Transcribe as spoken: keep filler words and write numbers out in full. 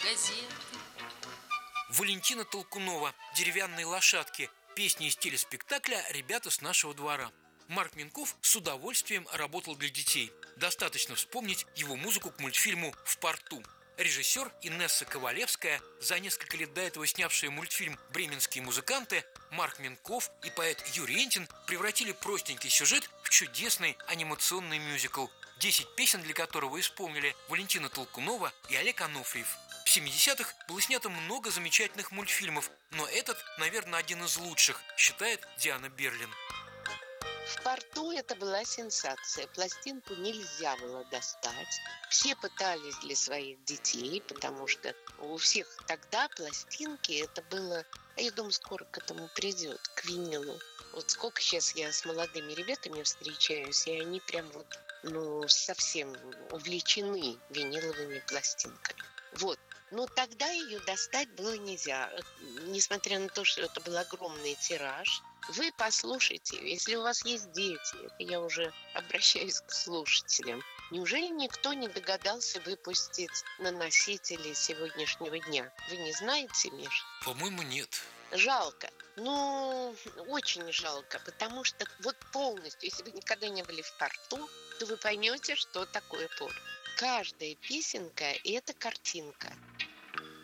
газеты. Валентина Толкунова «Деревянные лошадки». Песни из телеспектакля «Ребята с нашего двора». Марк Минков с удовольствием работал для детей. Достаточно вспомнить его музыку к мультфильму «В порту». Режиссер Инесса Ковалевская, за несколько лет до этого снявшая мультфильм «Бременские музыканты», Марк Минков и поэт Юрий Энтин превратили простенький сюжет в чудесный анимационный мюзикл, десять песен для которого исполнили Валентина Толкунова и Олег Анофриев. В семидесятых было снято много замечательных мультфильмов, но этот, наверное, один из лучших, считает Диана Берлин. В порту это была сенсация. Пластинку нельзя было достать. Все пытались для своих детей, потому что у всех тогда пластинки это было... А я думаю, скоро к этому придет, к винилу. Вот сколько сейчас я с молодыми ребятами встречаюсь, и они прям вот, ну, совсем увлечены виниловыми пластинками. Вот. Но тогда ее достать было нельзя. Несмотря на то, что это был огромный тираж. Вы послушайте, если у вас есть дети, это я уже обращаюсь к слушателям, неужели никто не догадался выпустить на носители сегодняшнего дня? Вы не знаете, Миш? По-моему, нет. Жалко. Ну, очень жалко, потому что вот полностью, если вы никогда не были в порту, то вы поймете, что такое порт. Каждая песенка – это картинка.